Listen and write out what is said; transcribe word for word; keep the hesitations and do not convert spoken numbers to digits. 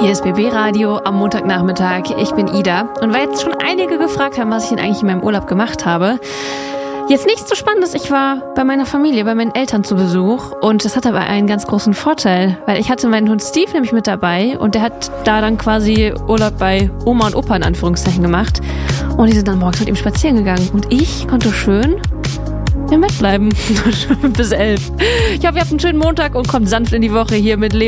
Hier ist B B Radio am Montagnachmittag. Ich bin Ida. Und weil jetzt schon einige gefragt haben, was ich denn eigentlich in meinem Urlaub gemacht habe, jetzt nichts so Spannendes. Ich war bei meiner Familie, bei meinen Eltern zu Besuch. Und das hat aber einen ganz großen Vorteil, weil ich hatte meinen Hund Steve nämlich mit dabei und der hat da dann quasi Urlaub bei Oma und Opa in Anführungszeichen gemacht. Und die sind dann morgens mit ihm spazieren gegangen. Und ich konnte schön im Bett bleiben bis elf. Ich hoffe, ihr habt einen schönen Montag und kommt sanft in die Woche hier mit Leo.